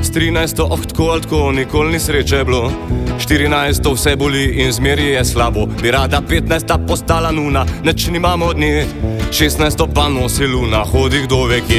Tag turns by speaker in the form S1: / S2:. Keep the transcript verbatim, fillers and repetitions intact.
S1: S trinajsto, oh, tako ali tako, nikoli ni sreče bilo. Štirinajsto vse boli in zmeri je slabo. Bi rada petnajsta postala nuna, neč nimamo od nje. Šestnajsto pa nosi luna, hodi kdo ve kje.